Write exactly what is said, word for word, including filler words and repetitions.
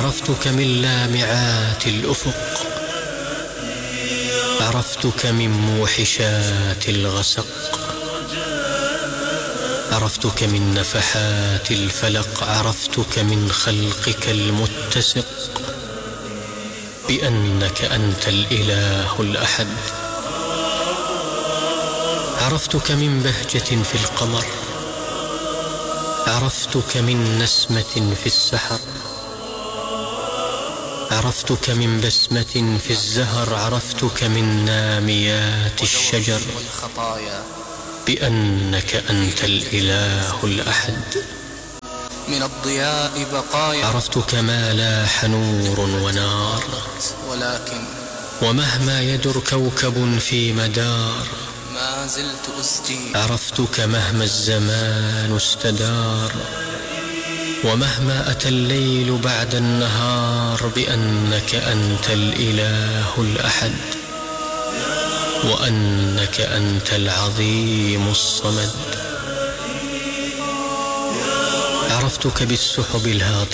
عرفتك من لامعات الأفق، عرفتك من موحشات الغسق، عرفتك من نفحات الفلق، عرفتك من خلقك المتسق، بأنك أنت الإله الأحد. عرفتك من بهجة في القمر، عرفتك من نسمة في السحر، عرفتك من بسمة في الزهر، عرفتك من ناميات الشجر، بأنك أنت الإله الأحد. من الضياء بقايا، عرفتك ما لاح نور ونار، ولكن ومهما يدر كوكب في مدار، ما زلت أسجي. عرفتك مهما الزمان استدار، ومهما أتى الليل بعد النهار، بأنك أنت الإله الأحد، وأنك أنت العظيم الصمد. عرفتك بالسحب الهاطلة